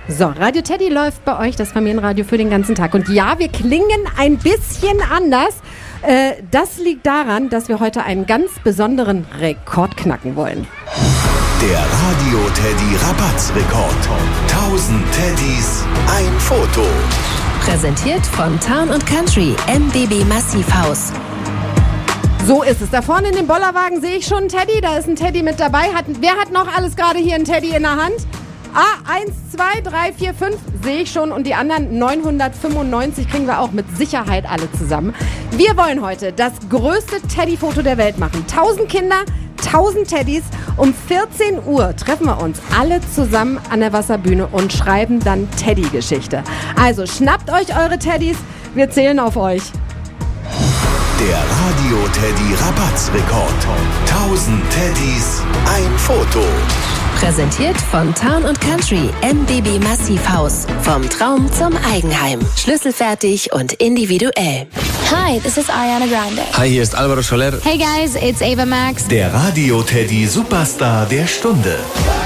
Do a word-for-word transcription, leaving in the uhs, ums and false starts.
So, Radio Teddy läuft bei euch, das Familienradio für den ganzen Tag. Und ja, wir klingen ein bisschen anders. Äh, das liegt daran, dass wir heute einen ganz besonderen Rekord knacken wollen. Der Radio Teddy Rabatz-Rekord. tausend Teddys, ein Foto. Präsentiert von Town und Country, M B B Massivhaus. So ist es. Da vorne in dem Bollerwagen sehe ich schon einen Teddy. Da ist ein Teddy mit dabei. Hat, wer hat noch alles gerade hier einen Teddy in der Hand? Ah, eins, zwei, drei, vier, fünf sehe ich schon. Und die anderen neunhundertfünfundneunzig kriegen wir auch mit Sicherheit alle zusammen. Wir wollen heute das größte Teddy-Foto der Welt machen. tausend Kinder, tausend Teddys. Um vierzehn Uhr treffen wir uns alle zusammen an der Wasserbühne und schreiben dann Teddy-Geschichte. Also schnappt euch eure Teddys. Wir zählen auf euch. Der Radio Teddy Rabatz-Rekord. tausend Teddys, ein Foto. Präsentiert von Town und Country, M B B Massivhaus. Vom Traum zum Eigenheim. Schlüsselfertig und individuell. Hi, this is Ariana Grande. Hi, hier ist Alvaro Soler. Hey guys, it's Ava Max. Der Radio Teddy Superstar der Stunde.